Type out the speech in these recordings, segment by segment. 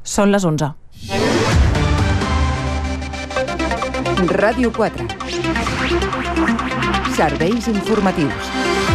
Són les 11. Ràdio 4. Serveis informatius.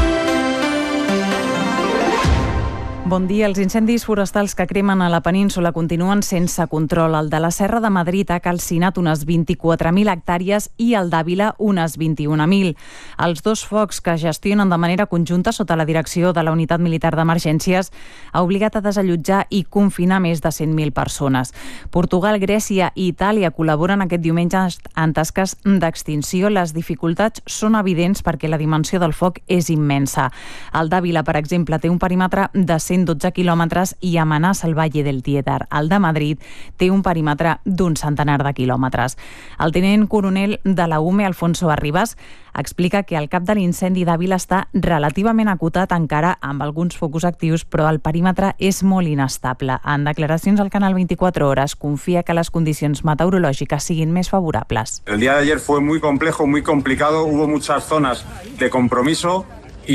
Bon dia. Els incendis forestals que cremen a la península continuen sense control. El de la Serra de Madrid ha calcinat unes 24.000 hectàrees i el d'Àvila unes 21.000. Els dos focs que gestionen de manera conjunta sota la direcció de la Unitat Militar d'Emergències ha obligat a desallotjar i confinar més de 100.000 persones. Portugal, Grècia i Itàlia col·laboren aquest diumenge en tasques d'extinció. Les dificultats són evidents perquè la dimensió del foc és immensa. El d'Àvila, per exemple, té un perímetre de 112 quilòmetres i amenaça el Valle del Tiétar. El de Madrid té un perímetre d'un centenar de quilòmetres. El tinent coronel de la UME, Alfonso Arribas, explica que el cap de l'incendi d'Àvila està relativament acotat encara amb alguns focus actius, però el perímetre és molt inestable. En declaracions al Canal 24 Hores confia que les condicions meteorològiques siguin més favorables. El día de ayer fue muy complejo, muy complicado, hubo muchas zonas de compromiso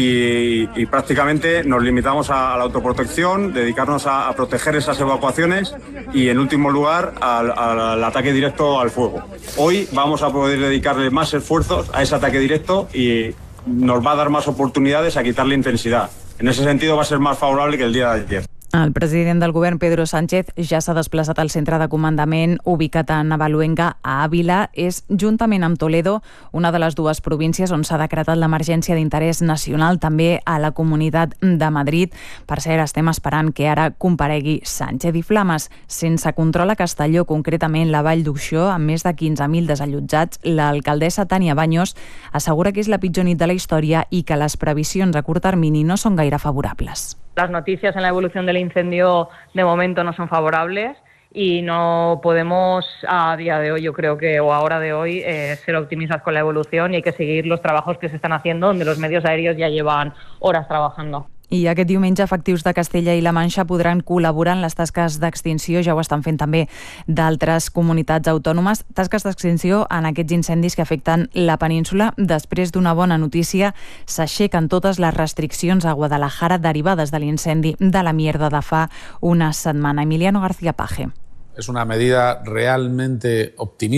y prácticamente nos limitamos a la autoprotección, dedicarnos a proteger esas evacuaciones y, en último lugar, al ataque directo al fuego. Hoy vamos a poder dedicarle más esfuerzos a ese ataque directo y nos va a dar más oportunidades a quitarle intensidad. En ese sentido va a ser más favorable que el día de ayer. El president del govern, Pedro Sánchez, ja s'ha desplaçat al centre de comandament ubicat a Navaluenga, a Àvila. És, juntament amb Toledo, una de les dues províncies on s'ha decretat l'emergència d'interès nacional, també a la Comunitat de Madrid. Per cert, estem esperant que ara comparegui Sánchez. I flames sense control a Castelló, concretament la Vall d'Uixó, amb més de 15.000 desallotjats. L'alcaldessa Tania Baños assegura que és la pitjor nit de la història i que les previsions a curt termini no són gaire favorables. Las noticias en la evolución del incendio de momento no son favorables y no podemos a día de hoy, yo creo que, o a hora de hoy, ser optimistas con la evolución y hay que seguir los trabajos que se están haciendo, donde los medios aéreos ya llevan horas trabajando. I aquest diumenge efectius de Castella i la Manxa podran col·laborar en les tasques d'extinció, ja ho estan fent també d'altres comunitats autònomes, tasques d'extinció en aquests incendis que afecten la península. Després d'una bona notícia, s'aixequen totes les restriccions a Guadalajara derivades de l'incendi de la Mierda de fa una setmana. Emiliano García Paje. Es una medida realmente optimista.